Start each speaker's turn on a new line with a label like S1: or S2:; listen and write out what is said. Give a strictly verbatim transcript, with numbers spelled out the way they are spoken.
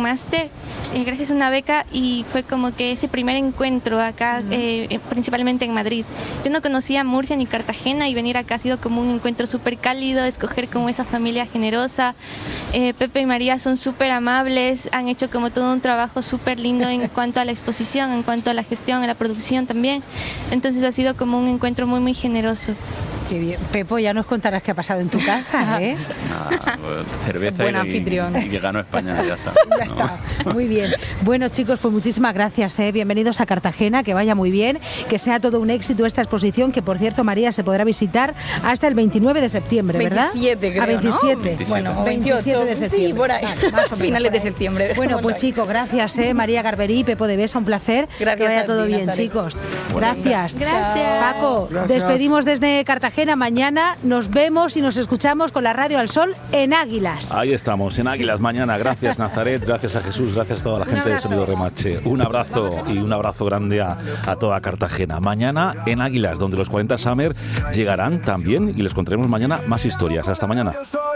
S1: máster eh, gracias a una beca y fue como que ese primer encuentro acá, uh-huh. eh, principalmente en Madrid. Yo no conocía Murcia ni Cartagena y venir acá ha sido como un encuentro súper cálido, escoger como esa familia generosa. Eh, Pepe y María son súper amables, han hecho como todo un trabajo súper lindo en cuanto a la exposición, en cuanto a la gestión, a la producción también. Entonces ha sido como un encuentro muy, muy generoso.
S2: Qué bien. Pepo, ya nos contarás qué ha pasado en tu casa, ¿eh?
S3: Ah, cerveza
S2: buen
S3: y,
S2: anfitrión.
S3: Y que ganó España, ya está.
S2: Ya está, muy bien. Bueno, chicos, pues muchísimas gracias, ¿eh? Bienvenidos a Cartagena, que vaya muy bien, que sea todo un éxito esta exposición, que por cierto, María, se podrá visitar hasta el veintinueve de septiembre, ¿verdad?
S4: veintisiete, creo,
S2: a veintisiete.
S4: ¿no? Bueno,
S2: veintisiete de septiembre.
S4: Sí, por ahí.
S2: Vale, más o menos,
S4: finales de
S2: por ahí.
S4: septiembre.
S2: Bueno, pues chicos, gracias, ¿eh? María Garberí, Pepo de Besa, un placer.
S4: Gracias,
S2: que vaya todo
S4: ti,
S2: bien,
S4: Natalia.
S2: chicos.
S3: Bueno,
S2: Gracias.
S1: Gracias.
S2: Paco,
S5: Gracias.
S2: despedimos desde Cartagena. Mañana nos vemos y nos escuchamos con la Radio al Sol en Águilas.
S6: Ahí estamos, en Águilas mañana. Gracias, Nazaret, gracias a Jesús, gracias a toda la gente de Sonido Remache. Un abrazo y un abrazo grande a, a toda Cartagena. Mañana en Águilas, donde los cuarenta Summer llegarán también y les contaremos mañana más historias. Hasta mañana.